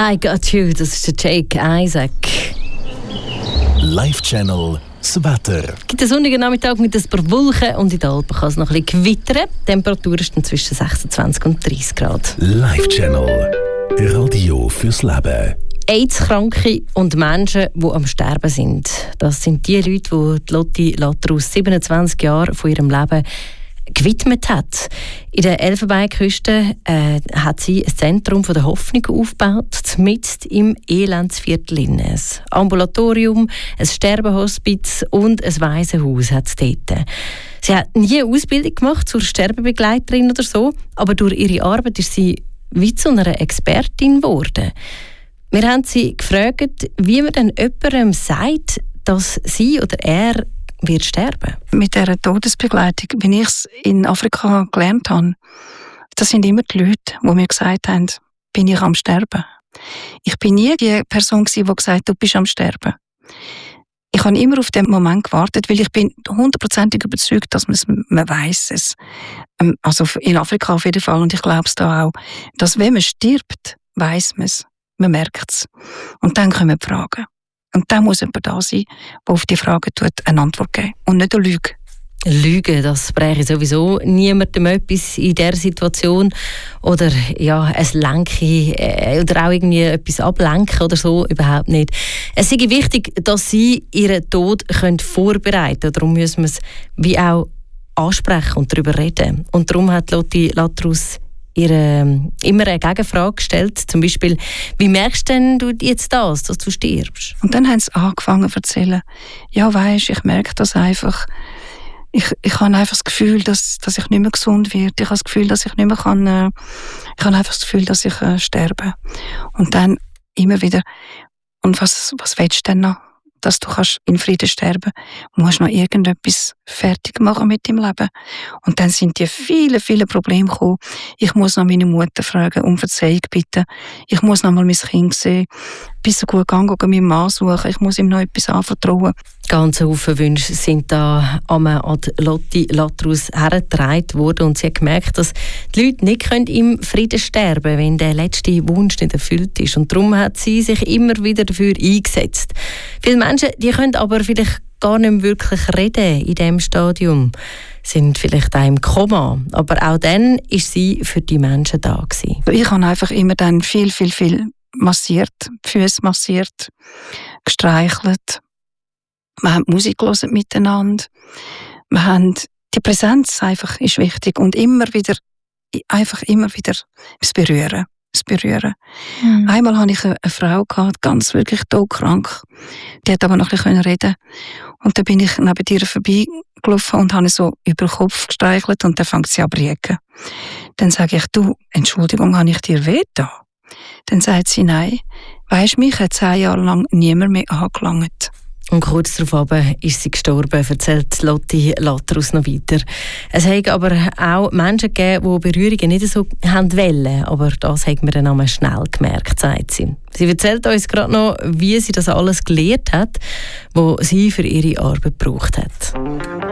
I Got You, das ist der Jake Isaac. Live-Channel das Wetter. Es gibt einen sonnigen Nachmittag mit ein paar Wolken und in den Alpen kann es noch ein bisschen gewittern. Die Temperatur ist dann zwischen 26 und 30 Grad. Live-Channel. Radio fürs Leben. AIDS-Kranke und Menschen, die am Sterben sind. Das sind die Leute, die Lotti Lattrus 27 Jahre von ihrem Leben gewidmet hat. In der Elfenbeinküste hat sie ein Zentrum der Hoffnung aufgebaut, mitten im Elendsviertel. Ein Ambulatorium, ein Sterbehospiz und ein Waisenhaus hat es dort. Sie hat nie eine Ausbildung gemacht zur Sterbebegleiterin oder so, aber durch ihre Arbeit ist sie wie zu einer Expertin geworden. Wir haben sie gefragt, wie man denn jemandem sagt, dass sie oder er wird sterben. Mit dieser Todesbegleitung, wie ich es in Afrika gelernt habe, das sind immer die Leute, die mir gesagt haben, bin ich am Sterben. Ich bin nie die Person gewesen, die gesagt hat, du bist am Sterben. Ich habe immer auf den Moment gewartet, weil ich bin 100% überzeugt, dass man weiss es. Also in Afrika auf jeden Fall, und ich glaube es da auch, dass wenn man stirbt, weiss man es. Man merkt es. Und dann kommen die Fragen. Und dann muss jemand da sein, der auf die Fragen eine Antwort geben. Und nicht eine Lüge. Lügen, das bräche sowieso niemandem etwas in dieser Situation. Oder ja, ein Lenken oder auch irgendwie etwas ablenken oder so, überhaupt nicht. Es ist wichtig, dass sie ihren Tod vorbereiten können. Darum müssen wir es wie auch ansprechen und darüber reden. Und darum hat Lotti Lattrus ihr immer eine Gegenfrage gestellt, zum Beispiel, wie merkst denn du jetzt dass du stirbst? Und dann haben sie angefangen zu erzählen, ja weisst, ich merke das einfach, ich habe einfach das Gefühl, dass ich nicht mehr gesund werde, ich habe das Gefühl, dass ich nicht mehr kann, ich habe einfach das Gefühl, dass ich sterbe. Und dann immer wieder, und was willst du denn noch? Dass du in Frieden sterben kannst, musst du noch irgendetwas fertig machen mit deinem Leben. Und dann sind die viele Probleme gekommen. Ich muss noch meine Mutter fragen, um Verzeihung bitten. Ich muss noch mal mein Kind sehen. Bis so gut gehen, meinen Mann suchen. Ich muss ihm noch etwas anvertrauen. Ganz viele Wünsche sind da an Lotti Lattrus hergetragen worden und sie hat gemerkt, dass die Leute nicht im Frieden sterben können, wenn der letzte Wunsch nicht erfüllt ist. Und darum hat sie sich immer wieder dafür eingesetzt. Viele Menschen, die können aber vielleicht gar nicht mehr wirklich reden in diesem Stadium, sind vielleicht auch im Koma. Aber auch dann war sie für die Menschen da gewesen. Ich habe einfach immer dann viel massiert, die Füße massiert, gestreichelt. Wir haben Musik gehört miteinander. Wir haben die Präsenz einfach ist wichtig und immer wieder das Berühren. Mhm. Einmal hatte ich eine Frau gehabt, ganz wirklich todkrank. Die hat aber noch ein bisschen reden. Und dann bin ich neben ihr vorbeigelaufen und habe so über den Kopf gestreichelt und dann fängt sie an zu riechen. Dann sage ich, du, Entschuldigung, habe ich dir wehgetan? Dann sagt sie, nein, weisst, mich hat 10 Jahre lang niemand mehr angelangt. Und kurz darauf ist sie gestorben, erzählt Lotti Lattrus noch weiter. Es hat aber auch Menschen gegeben, die Berührungen nicht so wollen, aber das haben wir dann einmal schnell gemerkt, sagt sie. Sie erzählt uns gerade noch, wie sie das alles gelernt hat, was sie für ihre Arbeit gebraucht hat.